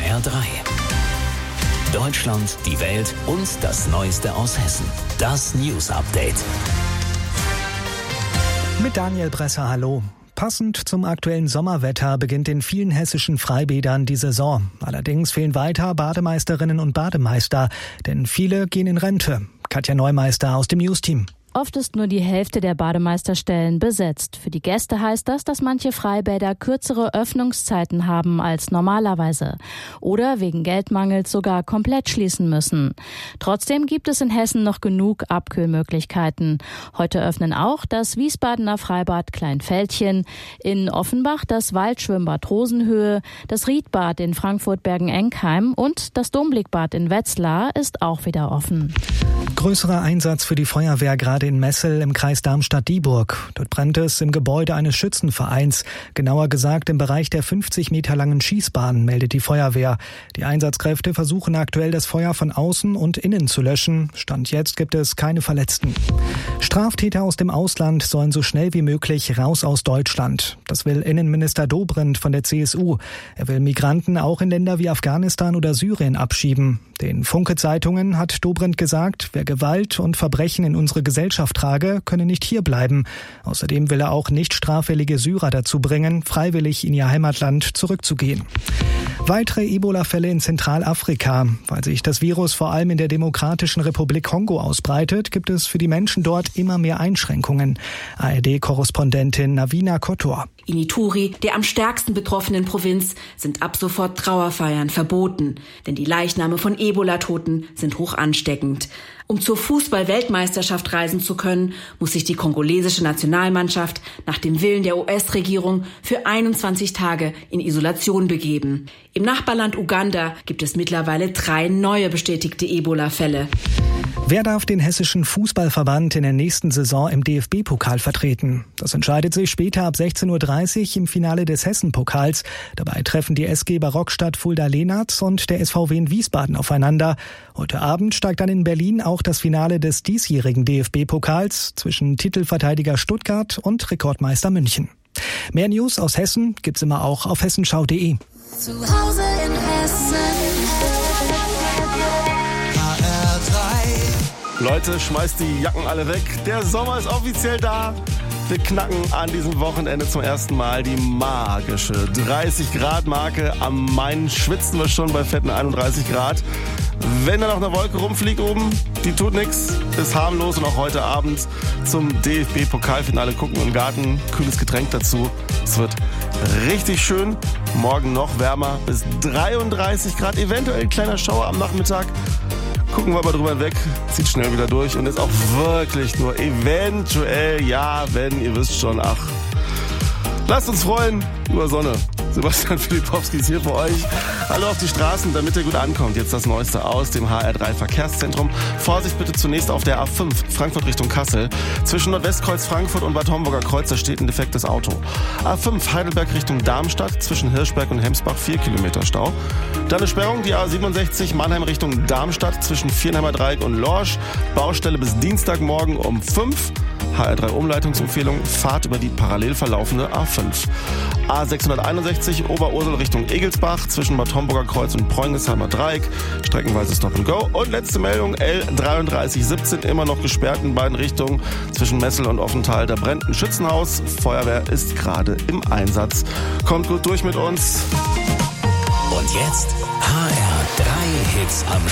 HR3. Deutschland, die Welt und das Neueste aus Hessen. Das News Update. Mit Daniel Bresser, hallo. Passend zum aktuellen Sommerwetter beginnt in vielen hessischen Freibädern die Saison. Allerdings fehlen weiter Bademeisterinnen und Bademeister, denn viele gehen in Rente. Katja Neumeister aus dem News-Team. Oft ist nur die Hälfte der Bademeisterstellen besetzt. Für die Gäste heißt das, dass manche Freibäder kürzere Öffnungszeiten haben als normalerweise oder wegen Geldmangels sogar komplett schließen müssen. Trotzdem gibt es in Hessen noch genug Abkühlmöglichkeiten. Heute öffnen auch das Wiesbadener Freibad Kleinfeldchen, in Offenbach das Waldschwimmbad Rosenhöhe, das Riedbad in Frankfurt-Bergen-Enkheim und das Domblickbad in Wetzlar ist auch wieder offen. Größerer Einsatz für die Feuerwehr gerade in Messel im Kreis Darmstadt-Dieburg. Dort brennt es im Gebäude eines Schützenvereins. Genauer gesagt im Bereich der 50 Meter langen Schießbahn, meldet die Feuerwehr. Die Einsatzkräfte versuchen aktuell das Feuer von außen und innen zu löschen. Stand jetzt gibt es keine Verletzten. Straftäter aus dem Ausland sollen so schnell wie möglich raus aus Deutschland. Das will Innenminister Dobrindt von der CSU. Er will Migranten auch in Länder wie Afghanistan oder Syrien abschieben. Den Funke-Zeitungen hat Dobrindt gesagt, wer Gewalt und Verbrechen in unsere Gesellschaft trage, könne nicht hierbleiben. Außerdem will er auch nicht straffällige Syrer dazu bringen, freiwillig in ihr Heimatland zurückzugehen. Weitere Ebola-Fälle in Zentralafrika. Weil sich das Virus vor allem in der Demokratischen Republik Kongo ausbreitet, gibt es für die Menschen dort immer mehr Einschränkungen. ARD-Korrespondentin Navina Kotor. In Ituri, der am stärksten betroffenen Provinz, sind ab sofort Trauerfeiern verboten. Denn die Leichname von Ebola-Toten sind hoch ansteckend. Um zur Fußball-Weltmeisterschaft reisen zu können, muss sich die kongolesische Nationalmannschaft nach dem Willen der US-Regierung für 21 Tage in Isolation begeben. Im Nachbarland Uganda gibt es mittlerweile 3 neue bestätigte Ebola-Fälle. Wer darf den hessischen Fußballverband in der nächsten Saison im DFB-Pokal vertreten? Das entscheidet sich später ab 16:30 Uhr im Finale des Hessen-Pokals. Dabei treffen die SG Barockstadt Fulda-Lenaz und der SVW in Wiesbaden aufeinander. Heute Abend steigt dann in Berlin auch das Finale des diesjährigen DFB-Pokals zwischen Titelverteidiger Stuttgart und Rekordmeister München. Mehr News aus Hessen gibt's immer auch auf hessenschau.de. Zu Hause in Hessen. Leute, schmeißt die Jacken alle weg. Der Sommer ist offiziell da. Wir knacken an diesem Wochenende zum ersten Mal die magische 30-Grad-Marke. Am Main schwitzen wir schon bei fetten 31 Grad. Wenn da noch eine Wolke rumfliegt oben, die tut nichts, ist harmlos. Und auch heute Abend zum DFB-Pokalfinale gucken im Garten. Kühles Getränk dazu. Es wird richtig schön. Morgen noch wärmer bis 33 Grad. Eventuell ein kleiner Schauer am Nachmittag. Gucken wir mal drüber hinweg, zieht schnell wieder durch und ist auch wirklich nur eventuell, ja, wenn, ihr wisst schon, ach. Lasst uns freuen über Sonne. Sebastian Filipowski ist hier für euch. Hallo auf die Straßen, damit ihr gut ankommt. Jetzt das Neueste aus dem HR3 Verkehrszentrum. Vorsicht bitte zunächst auf der A5, Frankfurt Richtung Kassel. Zwischen Nordwestkreuz Frankfurt und Bad Homburger Kreuz, da steht ein defektes Auto. A5 Heidelberg Richtung Darmstadt, zwischen Hirschberg und Hemsbach 4 Kilometer Stau. Dann eine Sperrung, die A67 Mannheim Richtung Darmstadt, zwischen Vierenheimer Dreieck und Lorsch. Baustelle bis Dienstagmorgen um 5. HR3 Umleitungsempfehlung, Fahrt über die parallel verlaufende A5. A661 Oberursel Richtung Egelsbach, zwischen Bad Homburger Kreuz und Preungesheimer Dreieck, streckenweise Stop and Go. Und letzte Meldung, L3317 immer noch gesperrt in beiden Richtungen, zwischen Messel und Offenthal. Da brennt ein Schützenhaus, Feuerwehr ist gerade im Einsatz. Kommt gut durch mit uns. Und jetzt HR3 Hits am